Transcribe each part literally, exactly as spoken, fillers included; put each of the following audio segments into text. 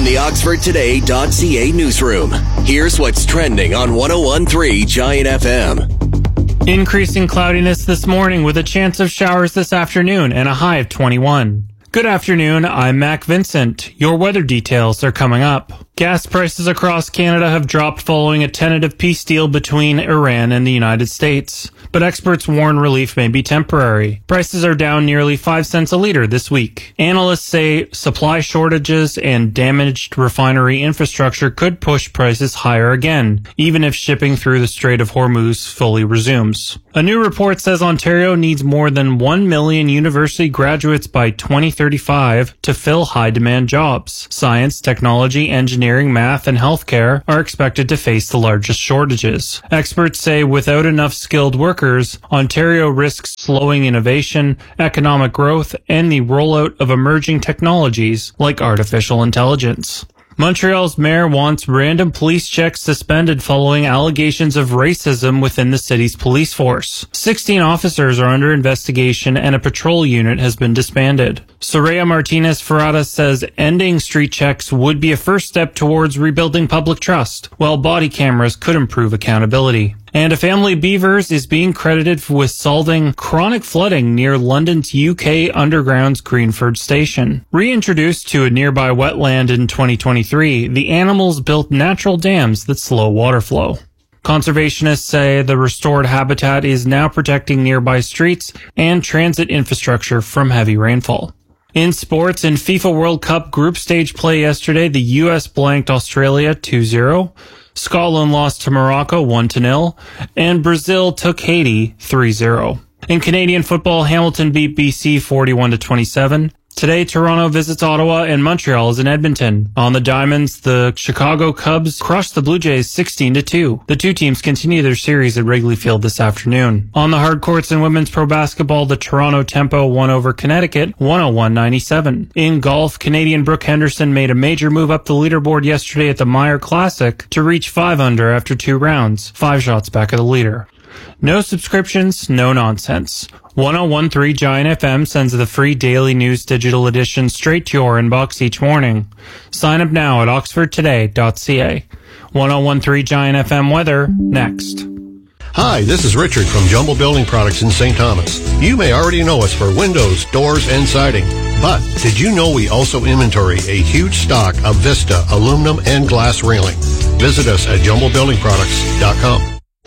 the Oxford Today dot C A newsroom. Here's what's trending on one oh one point three Giant F M. Increasing cloudiness this morning with a chance of showers this afternoon and a high of twenty-one. Good afternoon, I'm Mac Vincent. Your weather details are coming up. Gas prices across Canada have dropped following a tentative peace deal between Iran and the United States. But experts warn relief may be temporary. Prices are down nearly five cents a litre this week. Analysts say supply shortages and damaged refinery infrastructure could push prices higher again, even if shipping through the Strait of Hormuz fully resumes. A new report says Ontario needs more than one million university graduates by twenty thirty-five to fill high-demand jobs. Science, technology, engineering, math, and healthcare are expected to face the largest shortages. Experts say without enough skilled workers, Ontario risks slowing innovation, economic growth, and the rollout of emerging technologies like artificial intelligence. Montreal's mayor wants random police checks suspended following allegations of racism within the city's police force. sixteen officers are under investigation and a patrol unit has been disbanded. Soraya Martinez-Ferrada says ending street checks would be a first step towards rebuilding public trust, while body cameras could improve accountability. And a family of beavers is being credited with solving chronic flooding near London's U K Underground's Greenford Station. Reintroduced to a nearby wetland in twenty twenty-three, the animals built natural dams that slow water flow. Conservationists say the restored habitat is now protecting nearby streets and transit infrastructure from heavy rainfall. In sports, in FIFA World Cup group stage play yesterday, the U S blanked Australia two zero. Scotland lost to Morocco one to nil, and Brazil took Haiti three zero. In Canadian football, Hamilton beat B C forty-one to twenty-seven. Today, Toronto visits Ottawa and Montreal is in Edmonton. On the Diamonds, the Chicago Cubs crushed the Blue Jays sixteen to two. The two teams continue their series at Wrigley Field this afternoon. On the hard courts in women's pro basketball, the Toronto Tempo won over Connecticut one oh one ninety-seven. In golf, Canadian Brooke Henderson made a major move up the leaderboard yesterday at the Meyer Classic to reach five under after two rounds, five shots back of the leader. No subscriptions, no nonsense. one oh one point three Giant F M sends the free daily news digital edition straight to your inbox each morning. Sign up now at oxford today dot c a. one oh one point three Giant F M weather, next. Hi, this is Richard from Jumbo Building Products in Saint Thomas. You may already know us for windows, doors, and siding. But did you know we also inventory a huge stock of Vista aluminum and glass railing? Visit us at jumbo building products dot com.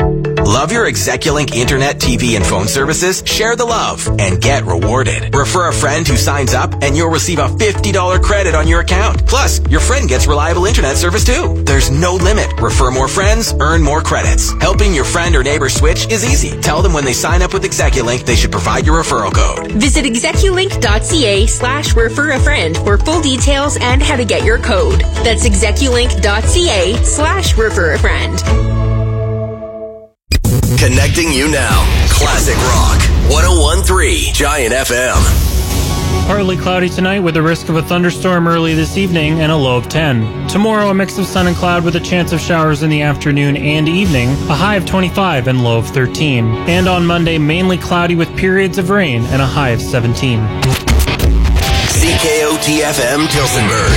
Love your Execulink internet, T V, and phone services? Share the love and get rewarded. Refer a friend who signs up and you'll receive a fifty dollars credit on your account. Plus, your friend gets reliable internet service too. There's no limit. Refer more friends, earn more credits. Helping your friend or neighbor switch is easy. Tell them when they sign up with Execulink, they should provide your referral code. Visit execulink dot c a slash refer a friend for full details and how to get your code. That's execulink dot c a slash refer a friend. Connecting you now. Classic Rock. one oh one point three Giant F M. Partly cloudy tonight with a risk of a thunderstorm early this evening and a low of ten. Tomorrow, a mix of sun and cloud with a chance of showers in the afternoon and evening, a high of twenty-five and low of thirteen. And on Monday, mainly cloudy with periods of rain and a high of seventeen. C K O T F M Tillsonburg.